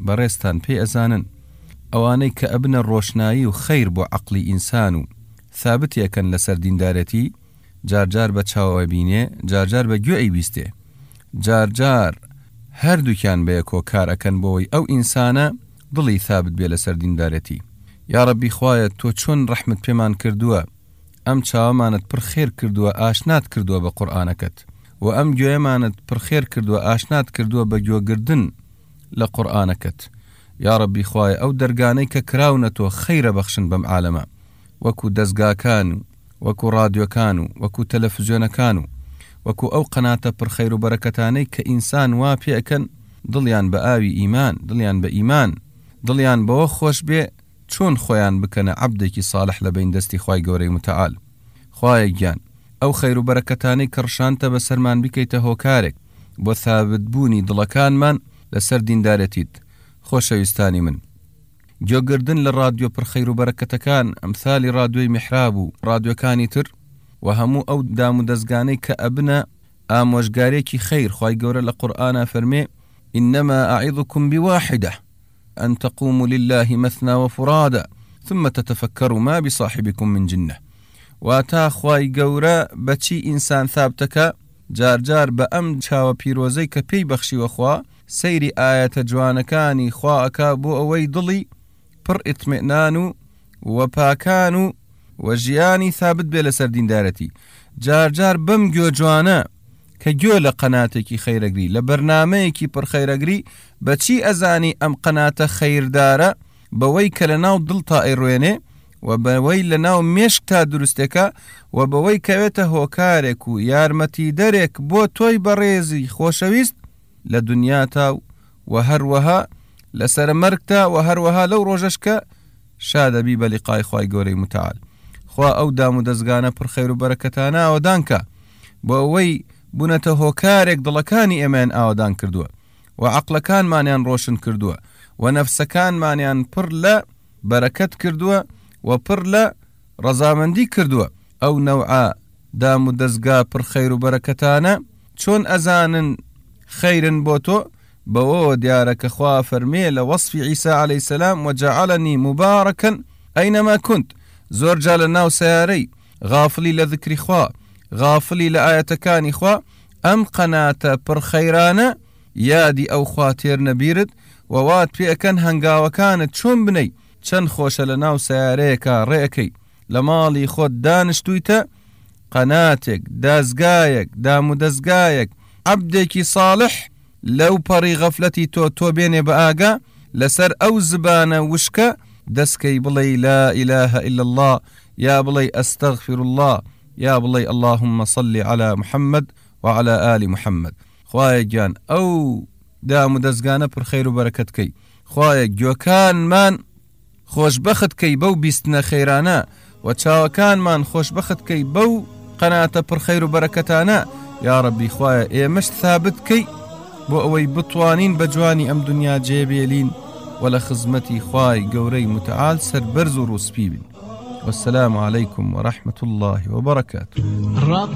بەڕێستان پێی ئەزانن ئەوانەی کە ئەبنە ڕۆشنایی و خەیر بۆ عەقڵی ئینسان و ثابتیەکەن لەسەر دیندارەتی، جارجار بە چاوە بینێ، جارجار بە گوێ ئەیبیستێ، جارجار هەردووکیان بەیەکۆ کار ئەکەن بۆەوەی ئەو ئینسانە دڵی ثابت بێ لەسەر دیندارەتی. یا رەبی خوایە تۆ چۆن ڕەحمت پێمان کردووە، ئەم چاوەمانت پڕ خێر کردووە، ئاشنات کردووە بە قورئانەکەت، و ئەم گوێیەمانت پڕ خێر کردووە، ئاشنات کردووە بە گوێگردن لە قورئانەکەت. یا رەبی خوایە ئەو دەرگانەی کە کراونە تۆ خەیرە بەخشن بەم عالەمە، وەکو دەستگاکان و وەکو ڕادیۆکان و وەکو تەلەڤیزیۆنەکان و وەکو ئەو قەناتە پڕخەیر و بەرەکەتانەی کە ئینسان وا پێەکەن دڵیان بە ئاوی ئیمان، دڵیان بە ئیمان، دڵیان بەوە خۆش بێ چۆن خۆیان بکەنە عەبدێکی ساڵح لە بین دەستی خوای گەورەی متعال. خوایە گیان ئەو خەیر و بەرەکەتانەی کە ڕشانتە بەسەرمان بکەیتە هۆکارێک بۆ ثابتبوونی دڵەکانمان لەسەر دیندارەتیت. خۆشەویستانی من، گوێگردن لە ڕادیۆ پڕخەیر و بەرەکەتەکان ئەمثالی ڕادیۆی میحراب و ڕادیۆکانی تر و هەموو ئەو دام و دەستگانەی کە ئەبنە ئامۆژگارێکی خەیر. خوای گەورە لە قورئانە فەرمێ إنما أعظكم بواحدة أن تقوموا لله مثنى وفرادى ثم تتفكروا ما بصاحبكم من جنة. واتا خوای گەورە بەچی ئینسان ثابتەکە جارجار بە ئەم چاوە پیرۆزەی کە پێی بەخشیوە خوا سەیری ئاەتە جوانەکانی خوا ئەکا بۆ ئەوەی دڵی پڕ ئیتمێنان و پاکان و ژیانی ثابت بێ لەسەر دیندارەتی. جارجار بەم گوێ جوانە کە گوێ لە قەناتێکی خەیرەگری، لە بەرنامەیەکی پڕ خەیرەگری، بەچی ئەزانی ئەم قەناتە خەیردارە؟ بەوەی کە لە ناو دڵ تا ئەیڕوێنێ و بەوەی لە ناو مێشک تا دروستەکە و بەوەی کەوێتە هۆکارێک و یارمەتی دەرێک بۆ تۆی بەڕێزی خۆشەویست لە دنیاتا و هەروەها لەسەر مەرگتا و هەروەها لەو ڕۆژەش کە شادەبی بە لیقای خوای گەورەی متعال. خوا ئەو دام و دەستگانە پڕ خەیر و بەرەکەتانە ئاوەدانکە بۆ ئەوەی بوونەتە هۆکارێک دڵەکانی ئێمەیان ئاوەدان کردووە و عەقلەکانمانیان ڕۆشن کردووە و نەفسەکانمانیان پڕ لە بەرەکەت کردووە و پڕ لە ڕەزامەندی کردووە. ئەو نەوعە دام و دەستگا پڕ خەیر و بەرەکەتانە چۆن ئەزانن خەیرن بۆ تۆ؟ بەوە دیارە کە خوا فەرمێ لە وەصفی عیسا عەلەیهی سەلام وەجەعەلەنی مبارەکەن ئەینەما کونت. زۆر جا لە ناو سەیارەی غافلی لە ذکری خوا، غافلی لە ئاەتەکانی خوا، ئەم قەناتە پڕ خەیرانە یادی ئەو خوا تێر نەبیرت و وات پێەکەن هەنگاوەکانت چۆن بنەی. چەند خۆشە لە ناو سەیارەیەکە ڕێەکەی لە ماڵی خۆت دانیشتوویتە، قەناتێک، دەستگایەک، دام و دەستگایەک، عەبدێکی ساڵح لەو پەڕی غەفلەتی تۆ بێنێ بە ئاگا لەسەر ئەو زبانە وشکە دەستکەی بڵێ لا إله إلا الله، یا بڵێ ئەستەغفر الله، یا بڵێ اللهم صل على محمد وعلى آل محمد. خوایە گیان ئەو دام و دەستگانە پڕ خەیر و بەرەکەتکەی. خوایە گوێکانمان خۆشبەخت کەی بەو بیستنە خەیرانە و چاوەکانمان خۆشبەخت کەی بەو قەناتە پڕ خەیر و بەرەکەتانە. یا رەبی خوایە ئێمەش ثابت کەی بۆ ئەوەی بتوانین بە جوانی ئەم دنیا جێبێلین و لە خزمەتی خوای گەورەی متعال سەربەرز و ڕووسپی بین. والسلام عليكم ورحمة الله وبركاته.